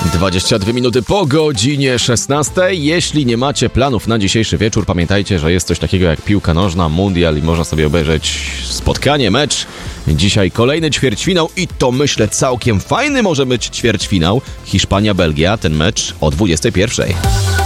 22 minuty po godzinie 16. Jeśli nie macie planów na dzisiejszy wieczór, pamiętajcie, że jest coś takiego jak piłka nożna, mundial i można sobie obejrzeć spotkanie, mecz. Dzisiaj kolejny ćwierćfinał i to myślę całkiem fajny może być ćwierćfinał. Hiszpania-Belgia, ten mecz o 21.